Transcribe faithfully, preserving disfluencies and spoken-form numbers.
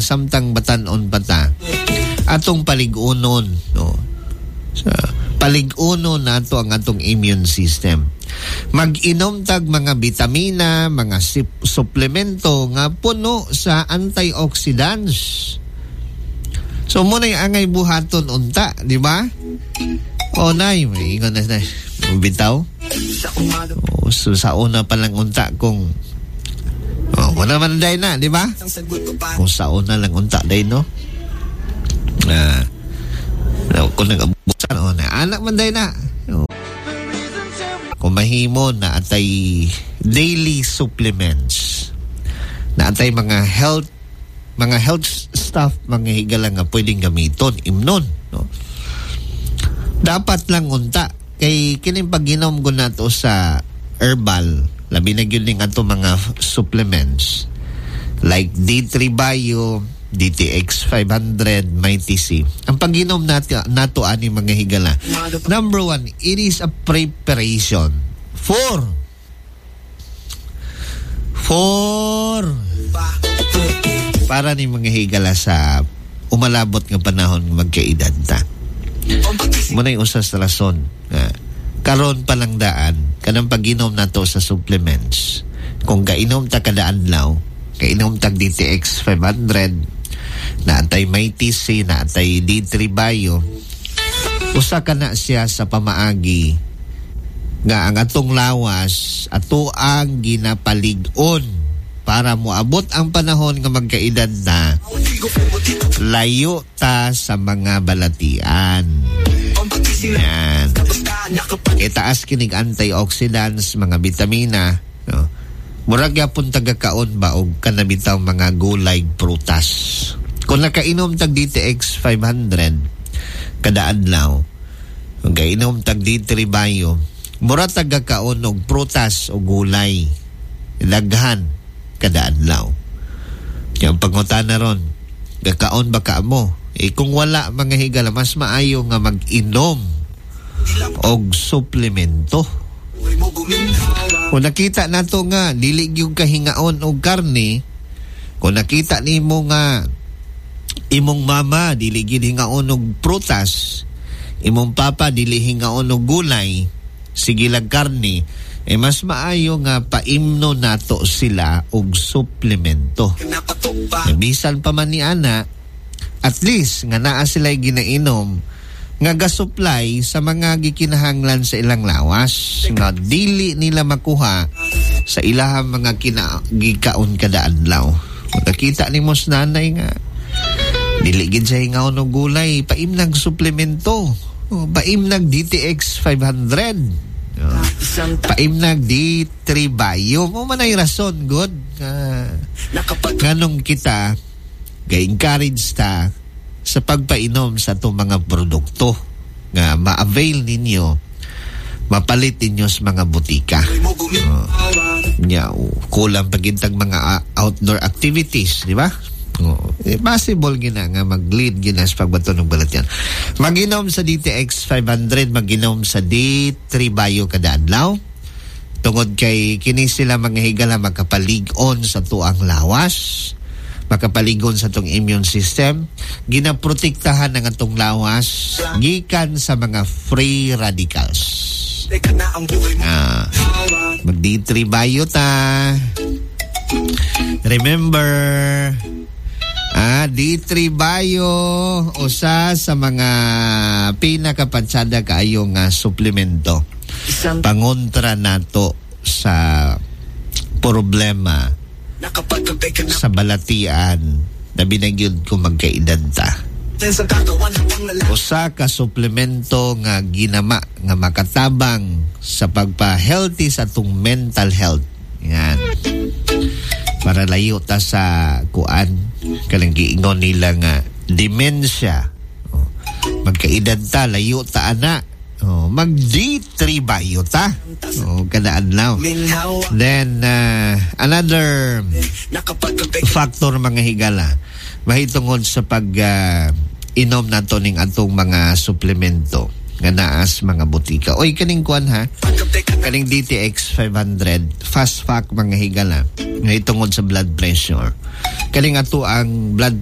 samtang batan-on bata atong paligunon, no. Sa paligunon nato ang atong immune system. Mag-inom tag mga bitamina, mga sip- suplemento nga puno sa antioxidants. So muna yung angay buhaton unta, di ba? O nay, may ingon na na. Bitaw? O, so sa una pa lang unta kung o, wala man day na, di ba? Kung sa una lang unta day, no? Na, uh, kung nag-abusan, o, na, anak man day na. O, kung mahimo na atay daily supplements, na atay mga health mga health stuff, mga higala nga pwedeng gamiton, imnon, no? Dapat lang unta kay kining pag-inom ko nato sa herbal, labi na gyud ning ato mga supplements like D three Bio, D T X five hundred, Mighty C. Ang pag-inom nato nato ani mga higala, number one, it is a preparation for for para ni mga higala sa umalabot nga panahon magkaedad ta. Muna yung usas rason. Uh, karon pa lang daan, kanang pag-inom na to sa supplements. Kung kainom ta kada adlaw, kainom tag D T X five hundred, na antay Mighty C, na antay D three Bio, usa ka na siya sa pamaagi nga ang atong lawas ato ang ginapalig-on para moabot ang panahon nga magkaedad na layo ta sa mga balatian. Yan. Itaas kinig antioxidants, mga vitamina, no? Murag yapon tagakaon ba og kanabitaw mga gulay prutas. Kung nakainom tag D T X five hundred kada adlaw, kung kainom tag D three Bio, mura tagakaon og prutas o gulay daghan kada adlaw. Yung pangutana ron, gakaon ba ka mo? Eh kung wala mga higala, mas maayo nga mag-inom og suplemento. Kung nakita nato nga dili gyud kahingaon og karne, kung nakita nimo nga imong mama dili gyud hingaon og prutas, imong papa dili hingaon og gulay, sige lang karne, eh mas maayo nga paimno nato sila og suplemento. E, bisan pa man ni ana, at least nga naa sila'y ginainom nga gasupply sa mga gikinahanglan sa ilang lawas nga dili nila makuha sa ilahang mga kina, gikaon kada adlaw. Kung nakita ni mos nanay nga dili gid siya hingaon og gulay, paimnag suplemento, o, paimnag D T X five hundred, oh, paimnag D three Bio. Mo man ay rason good uh, nganong kita ga-encourage ta sa pagpainom sa itong mga produkto nga ma-avail ninyo, mapalit ninyo sa mga butika. Uh, yeah, kulang pagintag mga outdoor activities, di ba? Uh, eh, possible gina nga mag-lead gina sa pagbato ng balat yan. Mag-inom sa D T X five hundred, mag-inom sa D three Bio kada adlaw. Tungod kay kini sila mga higala makapalig-on sa tuang lawas, makapaligon sa itong immune system, ginaprotektahan ng atong lawas gikan sa mga free radicals. Ah, mag D three Bio ta. Remember, ah, D three Bio, usa sa mga pinakapansada kaayo nga suplemento pangontra nato sa problema sa balatian na binagyod ko magkaedad ta. Usa ka suplemento nga ginama nga makatabang sa pagpa-healthy sa atong mental health. Yan. Para layo ta sa kuan kanang giingon nila nga dementia. Oh, magkaedad ta, layo ta ana. Oh, mag D three Bio ta. Oh, kada adlaw. Then uh, another factor mga higala mahitungod sa pag uh, inom nato ning atong mga suplemento nga naas mga butika. Oy kaning kuan ha. Kaning D T X five hundred, fast fact mga higala mahitungod sa blood pressure. Kaning ato ang blood